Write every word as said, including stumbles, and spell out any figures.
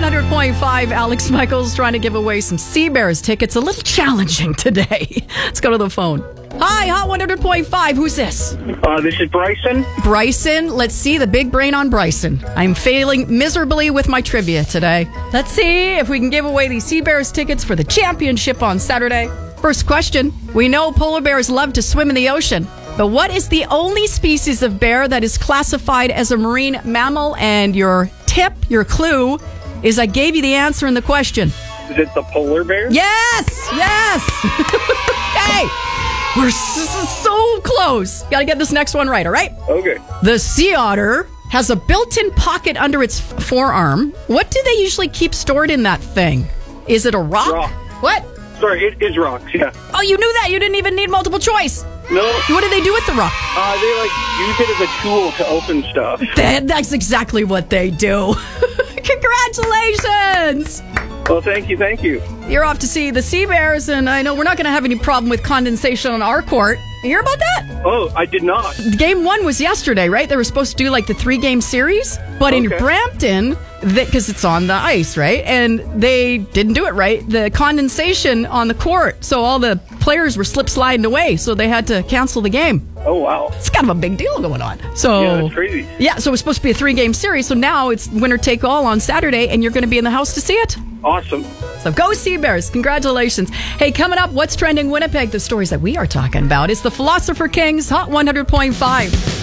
hundred point five, Alex Michaels trying to give away some Sea Bears tickets. A little challenging today. Let's go to the phone. Hi, Hot one hundred point five. Who's this? Uh, this is Bryson. Bryson. Let's see the big brain on Bryson. I'm failing miserably with my trivia today. Let's see if we can give away these Sea Bears tickets for the championship on Saturday. First question. We know polar bears love to swim in the ocean, but what is the only species of bear that is classified as a marine mammal? And your tip, your clue, is I gave you the answer in the question. Is it the polar bear? Yes! Yes! Okay! We're so close. Got to get this next one right, all right? Okay. The sea otter has a built-in pocket under its forearm. What do they usually keep stored in that thing? Is it a rock? Rock. What? Sorry, it is rocks, yeah. Oh, you knew that. You didn't even need multiple choice. No. What do they do with the rock? Uh, they, like, use it as a tool to open stuff. That, that's exactly what they do. Congratulations! Well, thank you, thank you. You're off to see the Sea Bears, and I know we're not going to have any problem with condensation on our court. You hear about that? Oh, I did not. Game one was yesterday, right? They were supposed to do like the three-game series, but in Okay. Brampton, because it's on the ice, right? And they didn't do it right. The condensation on the court, so all the players were slip-sliding away, so they had to cancel the game. Oh, wow. It's kind of a big deal going on. So Yeah, that's crazy. Yeah, so it was supposed to be a three-game series, so now it's winner take all on Saturday, and you're going to be in the house to see it. Awesome. So go Sea Bears. Congratulations. Hey, coming up, what's trending Winnipeg? The stories that we are talking about. It's the Philosopher Kings, Hot one hundred point five.